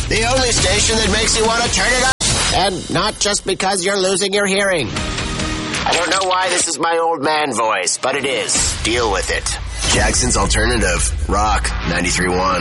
The only station that makes you want to turn it up. And not just because you're losing your hearing. I don't know why this is my old man voice, but it is. Deal with it. Jackson's Alternative. Rock 93.1.